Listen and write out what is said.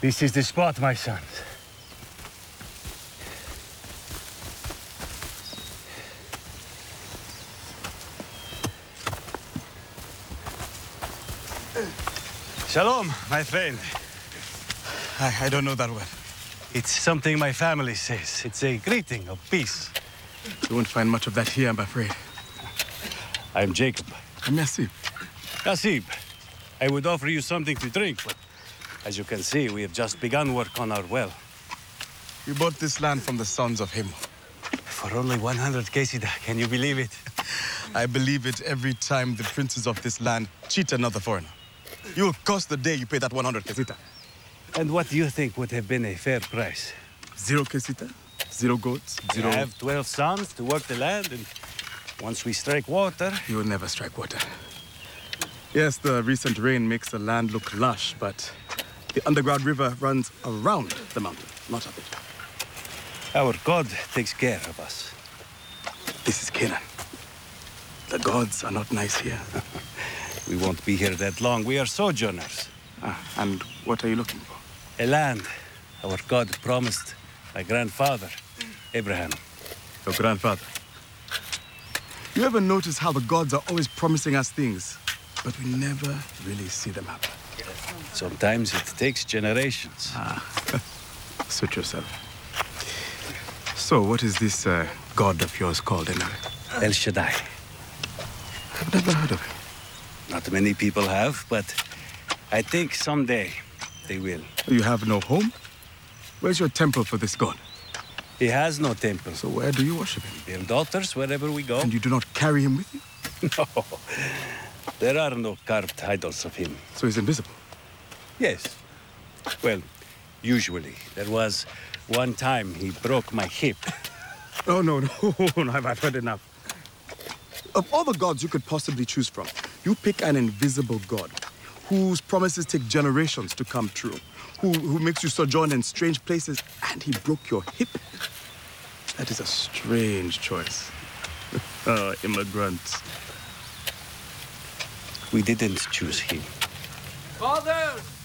This is the spot, my sons. Shalom, my friend. I don't know that word. It's something my family says. It's a greeting of peace. You won't find much of that here, I'm afraid. I'm Jacob. Merci. Kasib, I would offer you something to drink, but as you can see, we have just begun work on our well. We bought this land from the sons of Hemo. For only 100 kesida, can you believe it? I believe it every time the princes of this land cheat another foreigner. You will cost the day you pay that 100 kesita. And what do you think would have been a fair price? 0 kesita, 0 goats, 0... I have 12 sons to work the land, and once we strike water... You will never strike water. Yes, the recent rain makes the land look lush, but the underground river runs around the mountain, not up it. Our God takes care of us. This is Canaan. The gods are not nice here. We won't be here that long. We are sojourners. And what are you looking for? A land our God promised my grandfather, Abraham. Your grandfather. You ever notice how the gods are always promising us things, but we never really see them happen? Sometimes it takes generations. Suit yourself. So, what is this god of yours called, anyway? El Shaddai. I've never heard of him. Not many people have, but I think someday they will. You have no home? Where's your temple for this god? He has no temple. So where do you worship him? Build altars wherever we go. And you do not carry him with you? No. There are no carved idols of him. So he's invisible? Yes. Well, usually. There was one time he broke my hip. Oh, no, I've heard enough. Of all the gods you could possibly choose from, you pick an invisible god whose promises take generations to come true, who makes you sojourn in strange places, and he broke your hip. That is a strange choice. Immigrants. We didn't choose him. Fathers!